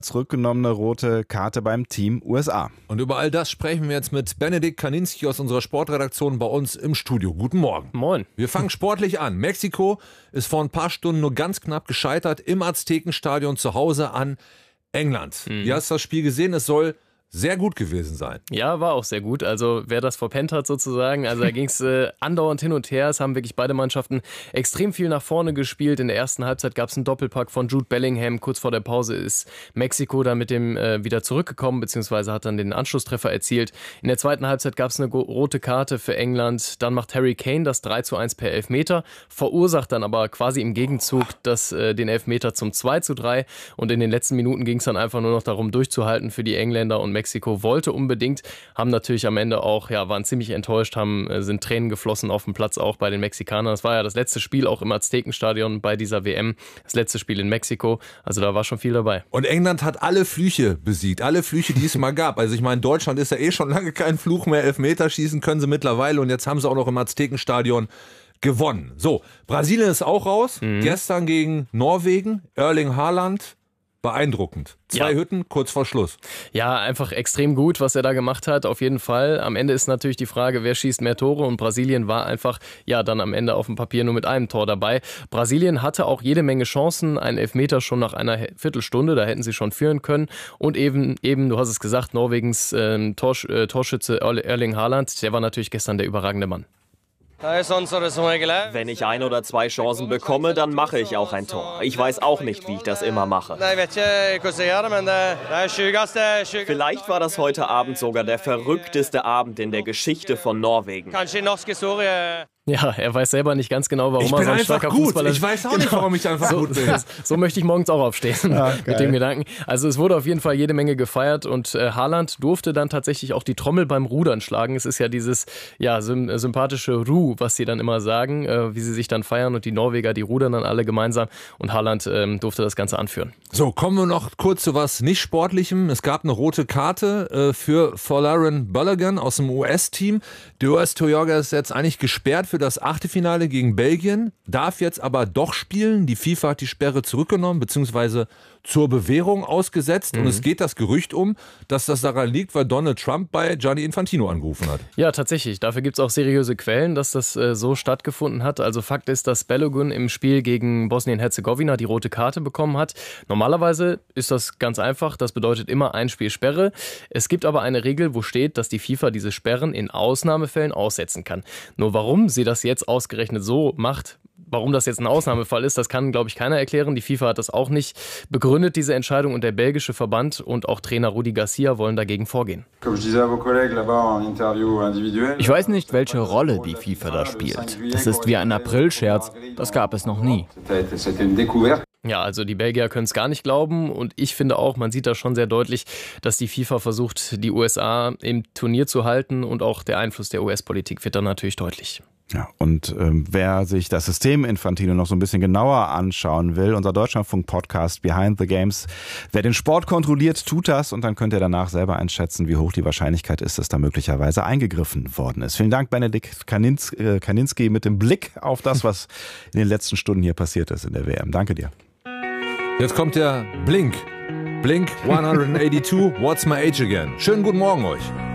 Zurückgenommene rote Karte beim Team USA. Und über all das sprechen wir jetzt mit Benedikt Kaninski aus unserer Sportredaktion bei uns im Studio. Guten Morgen. Moin. Wir fangen sportlich an. Mexiko ist vor ein paar Stunden nur ganz knapp gescheitert im Aztekenstadion zu Hause an England. Wie hast du das Spiel gesehen? Es soll sehr gut gewesen sein. Ja, war auch sehr gut. Also wer das verpennt hat sozusagen, also da ging es andauernd hin und her. Es haben wirklich beide Mannschaften extrem viel nach vorne gespielt. In der ersten Halbzeit gab es einen Doppelpack von Jude Bellingham. Kurz vor der Pause ist Mexiko dann mit dem wieder zurückgekommen, beziehungsweise hat dann den Anschlusstreffer erzielt. In der zweiten Halbzeit gab es eine rote Karte für England. Dann macht Harry Kane das 3:1 per Elfmeter, verursacht dann aber quasi im Gegenzug den Elfmeter zum 2:3. Und in den letzten Minuten ging es dann einfach nur noch darum, durchzuhalten für die Engländer. Und Mexiko wollte unbedingt, haben natürlich am Ende auch, waren ziemlich enttäuscht, sind Tränen geflossen auf dem Platz auch bei den Mexikanern. Das war ja das letzte Spiel auch im Aztekenstadion bei dieser WM, das letzte Spiel in Mexiko, also da war schon viel dabei. Und England hat alle Flüche besiegt, alle Flüche, die es mal gab. Also ich meine, Deutschland ist ja schon lange kein Fluch mehr, Elfmeterschießen können sie mittlerweile und jetzt haben sie auch noch im Aztekenstadion gewonnen. So, Brasilien ist auch raus, gestern gegen Norwegen, Erling Haaland. Beeindruckend. 2 Hütten kurz vor Schluss. Ja, einfach extrem gut, was er da gemacht hat, auf jeden Fall. Am Ende ist natürlich die Frage, wer schießt mehr Tore, und Brasilien war einfach, dann am Ende auf dem Papier nur mit einem Tor dabei. Brasilien hatte auch jede Menge Chancen, einen Elfmeter schon nach einer Viertelstunde, da hätten sie schon führen können. Und eben, du hast es gesagt, Norwegens Torschütze Erling Haaland, der war natürlich gestern der überragende Mann. Wenn ich 1 oder 2 Chancen bekomme, dann mache ich auch ein Tor. Ich weiß auch nicht, wie ich das immer mache. Vielleicht war das heute Abend sogar der verrückteste Abend in der Geschichte von Norwegen. Ja, er weiß selber nicht ganz genau, warum er so ein starker Fußballer ist. Ich weiß auch nicht, warum ich einfach gut bin. So möchte ich morgens auch aufstehen, mit dem Gedanken. Also es wurde auf jeden Fall jede Menge gefeiert und Haaland durfte dann tatsächlich auch die Trommel beim Rudern schlagen. Es ist ja dieses sympathische Ru, was sie dann immer sagen, wie sie sich dann feiern, und die Norweger, die rudern dann alle gemeinsam, und Haaland durfte das Ganze anführen. So, kommen wir noch kurz zu was nicht Sportlichem. Es gab eine rote Karte für Folarin Balogun aus dem US-Team. Der US-Torjäger ist jetzt eigentlich gesperrt für das Achtelfinale gegen Belgien, darf jetzt aber doch spielen. Die FIFA hat die Sperre zurückgenommen, beziehungsweise zur Bewährung ausgesetzt. Und es geht das Gerücht um, dass das daran liegt, weil Donald Trump bei Gianni Infantino angerufen hat. Ja, tatsächlich. Dafür gibt es auch seriöse Quellen, dass das so stattgefunden hat. Also Fakt ist, dass Balogun im Spiel gegen Bosnien-Herzegowina die rote Karte bekommen hat. Normalerweise ist das ganz einfach. Das bedeutet immer ein Spiel Sperre. Es gibt aber eine Regel, wo steht, dass die FIFA diese Sperren in Ausnahmefällen aussetzen kann. Nur warum sie das jetzt ausgerechnet so macht, warum das jetzt ein Ausnahmefall ist, das kann, glaube ich, keiner erklären. Die FIFA hat das auch nicht begründet, diese Entscheidung, und der belgische Verband und auch Trainer Rudi Garcia wollen dagegen vorgehen. Ich weiß nicht, welche Rolle die FIFA da spielt. Das ist wie ein Aprilscherz, das gab es noch nie. Ja, also die Belgier können es gar nicht glauben, und ich finde auch, man sieht da schon sehr deutlich, dass die FIFA versucht, die USA im Turnier zu halten, und auch der Einfluss der US-Politik wird dann natürlich deutlich. Ja, und wer sich das System Infantino noch so ein bisschen genauer anschauen will, unser Deutschlandfunk-Podcast Behind the Games, wer den Sport kontrolliert, tut das, und dann könnt ihr danach selber einschätzen, wie hoch die Wahrscheinlichkeit ist, dass da möglicherweise eingegriffen worden ist. Vielen Dank, Benedikt Kaninski, mit dem Blick auf das, was in den letzten Stunden hier passiert ist in der WM. Danke dir. Jetzt kommt der Blink 182, What's My Age Again. Schönen guten Morgen euch.